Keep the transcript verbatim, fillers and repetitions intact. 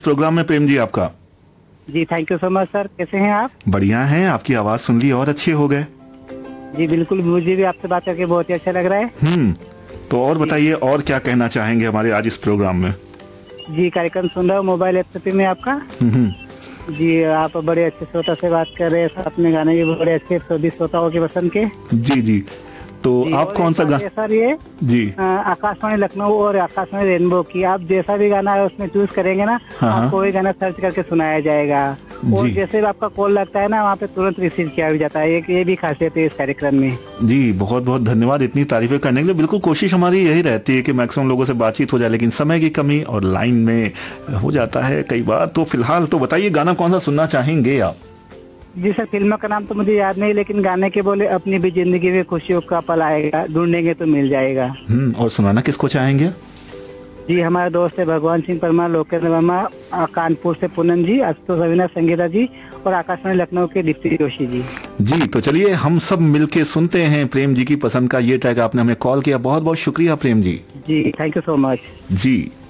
Programme में प्रेम जी आपका। जी thank you so much sir, कैसे हैं आप? बढ़िया हैं, आपकी आवाज सुन ली और अच्छे हो गए। जी बिल्कुल, मुझे भी आपसे बात करके बहुत ही अच्छा लग रहा है। हम्म तो और बताइए, और क्या कहना चाहेंगे हमारे आज इस प्रोग्राम में? जी कार्यक्रम सुन रहा हूँ मोबाइल ऐप पे में आपका। हम्म जी आप बड़े अच्छे श्रोता से बात कर रहे हैं, अपने गाने भी बड़े अच्छे सभी श्रोताओं के पसंद के। जी जी तो जी, आप और कौन एक सा बात गाना? है सर, ये जी अ, आकाशवाणी लखनऊ और आकाशवाणी रेनबो की आप जैसा भी गाना है उसमें चूज करेंगे ना, हाँ, हाँ। आपको वही गाना सर्च करके सुनाया जाएगा। और जी। जैसे भी आपका कॉल लगता है ना, वहाँ पे तुरंत रिसीव किया भी जाता है। ये ये भी खासियत है इस कार्यक्रम में। जी बहुत बहुत धन्यवाद इतनी तारीफें करने के लिए। बिल्कुल कोशिश हमारी यही रहती है कि मैक्सिमम लोगों से बातचीत हो जाए, लेकिन समय की कमी और लाइन में हो जाता है कई बार। तो फिलहाल तो बताइए, गाना कौन सा सुनना चाहेंगे आप? जी सर, फिल्म का नाम तो मुझे याद नहीं, लेकिन गाने के बोले अपनी भी जिंदगी में खुशियों का पल आएगा, ढूंढेंगे तो मिल जाएगा। हम्म और सुनाना किसको चाहेंगे? जी हमारे दोस्त है भगवान सिंह परमार, लोकेन्द्र वर्मा, आ, कानपुर से पूनम जी, आशुतोष अविनाश संगीता जी और आकाशवाणी लखनऊ के दीप्ति जोशी जी। जी तो चलिए हम सब मिलके सुनते हैं प्रेम जी की पसंद का ये ट्रैक। आपने हमें कॉल किया, बहुत बहुत शुक्रिया प्रेम जी। जी thank you so much. Ji.